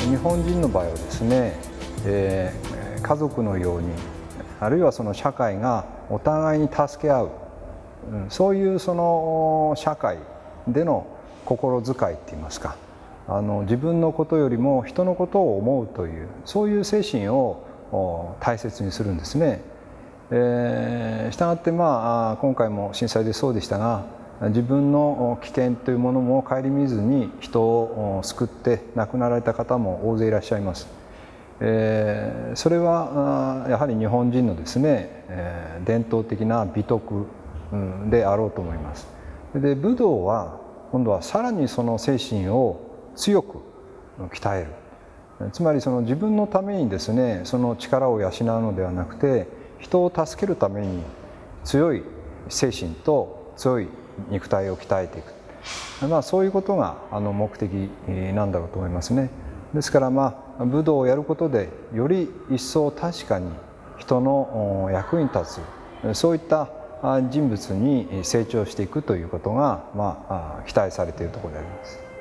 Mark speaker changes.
Speaker 1: 日本人の場合はですね、家族のようにあるいはその社会がお互いに助け合う、そういうその社会での心遣いっていいますか、自分のことよりも人のことを思うというそういう精神を大切にするんですね。したがって今回も震災でそうでしたが、自分の危険というものも顧みずに人を救って亡くなられた方も大勢いらっしゃいます。それはやはり日本人のですね、伝統的な美徳であろうと思います。で、武道は今度はさらにその精神を強く鍛える。つまりその自分のためにですね、その力を養うのではなくて、人を助けるために強い精神と強い肉体を鍛えていく、そういうことが目的なんだろうと思いますね。ですから武道をやることでより一層確かに人の役に立つ、そういった人物に成長していくということが期待されているところであります。